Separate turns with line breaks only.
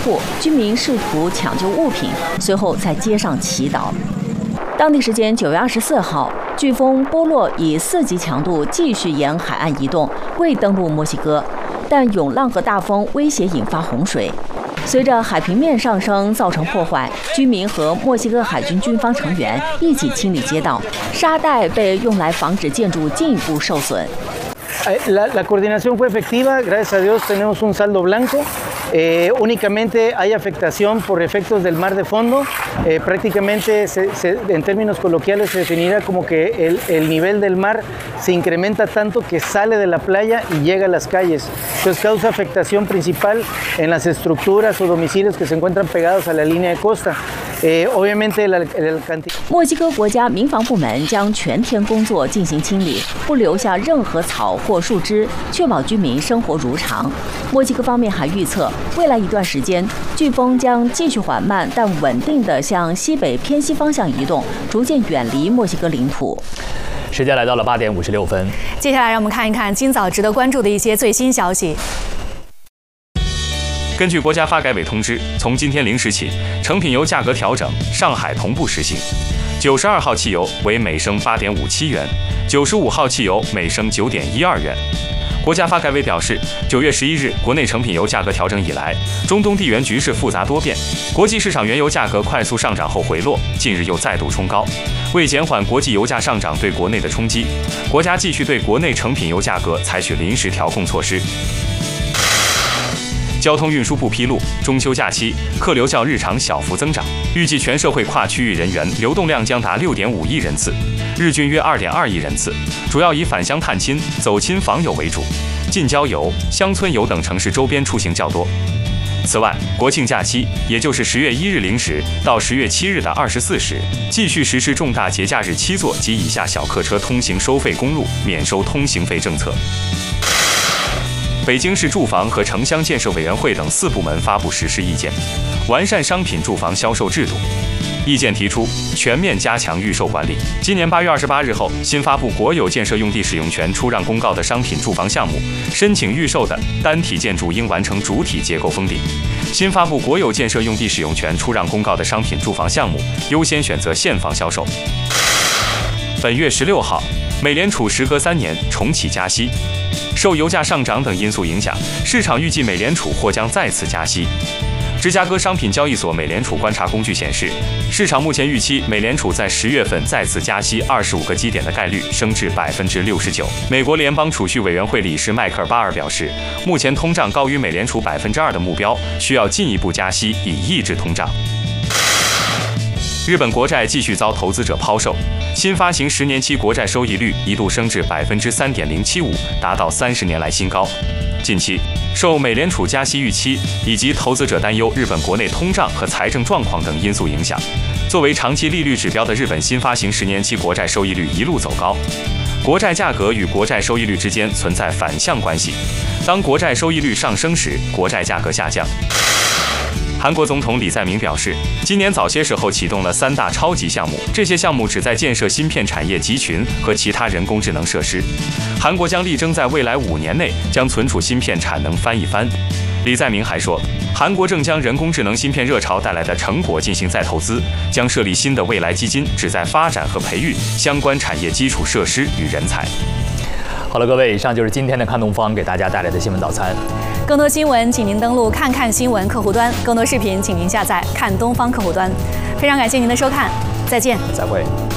户，居民试图抢救物品，随后在街上祈祷。当地时间9月24号，飓风波洛以4级强度继续沿海岸移动，未登陆墨西哥，但涌浪和大风威胁引发洪水。随着海平面上升造成破坏，居民和墨西哥海军军方成员一起清理街道，沙袋被用来防止建筑进一步受损。
La coordinación fue efectiva, gracias a Dios tenemos un saldo blanco. Únicamente hay afectación por efectos del mar de fondo. Prácticamente, en términos coloquiales, se definirá como que el nivel del mar se incrementa tanto que sale de la playa y llega a las calles. Entonces causa afectación principal en las estructuras o domicilios que se encuentran pegados a la línea de costa. Obviamente el cantidad.
墨西哥国家民防部门将全天工作进行清理，不留下任何草或树枝，确保居民生活如常。墨西哥方面还预测，未来一段时间，飓风将继续缓慢但稳定地向西北偏西方向移动，逐渐远离墨西哥领土。
时间来到了8点56分，
接下来让我们看一看今早值得关注的一些最新消息。
根据国家发改委通知，从今天0时起，成品油价格调整，上海同步实行。92号汽油为每升8.57元，95号汽油每升9.12元。国家发改委表示，9月11日国内成品油价格调整以来，中东地缘局势复杂多变，国际市场原油价格快速上涨后回落，近日又再度冲高。为减缓国际油价上涨对国内的冲击，国家继续对国内成品油价格采取临时调控措施。交通运输部披露，中秋假期客流较日常小幅增长，预计全社会跨区域人员流动量将达6.5亿人次，日均约2.2亿人次，主要以返乡探亲、走亲访友为主，近郊游、乡村游等城市周边出行较多。此外，国庆假期，也就是10月1日0时到10月7日的24时，继续实施重大节假日7座及以下小客车通行收费公路免收通行费政策。北京市住房和城乡建设委员会等4部门发布实施意见，完善商品住房销售制度。意见提出，全面加强预售管理。今年8月28日后，新发布国有建设用地使用权出让公告的商品住房项目，申请预售的单体建筑应完成主体结构封顶。新发布国有建设用地使用权出让公告的商品住房项目，优先选择现房销售。本月16号，美联储时隔3年重启加息。受油价上涨等因素影响，市场预计美联储或将再次加息。芝加哥商品交易所美联储观察工具显示，市场目前预期美联储在10月份再次加息25个基点的概率升至69%。美国联邦储蓄委员会理事迈克尔·巴尔表示，目前通胀高于美联储2%的目标，需要进一步加息以抑制通胀。日本国债继续遭投资者抛售，新发行10年期国债收益率一度升至3.075%，达到30年来新高。近期，受美联储加息预期以及投资者担忧日本国内通胀和财政状况等因素影响，作为长期利率指标的日本新发行10年期国债收益率一路走高。国债价格与国债收益率之间存在反向关系，当国债收益率上升时，国债价格下降。韩国总统李在明表示，今年早些时候启动了3大超级项目，这些项目旨在建设芯片产业集群和其他人工智能设施。韩国将力争在未来5年内将存储芯片产能翻一番。李在明还说，韩国正将人工智能芯片热潮带来的成果进行再投资，将设立新的未来基金，旨在发展和培育相关产业基础设施与人才。
好了，各位，以上就是今天的看东方给大家带来的新闻早餐。
更多新闻，请您登录看看新闻客户端；更多视频，请您下载看东方客户端。非常感谢您的收看，再见，
再会。